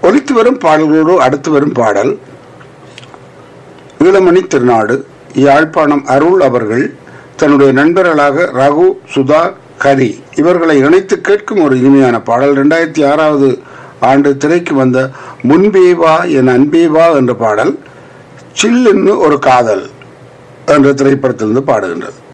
ஒலித்து வரும் பாடல்களோடு அடுத்து வரும் பாடல் ஈழமணி திருநாடு யாழ்ப்பாணம் அருள் அவர்கள் தன்னுடைய நண்பர்களாக ரகு, சுதா, கரி இவர்களை இணைத்து கேட்கும் ஒரு இனிமையான பாடல். 2006 ஆண்டு திரைக்கு வந்த முன்பேவா என் அன்பேவா என்ற பாடல் சில்லுன்னு ஒரு காதல் என்ற திரைப்படத்திலிருந்து பாடுகின்றது.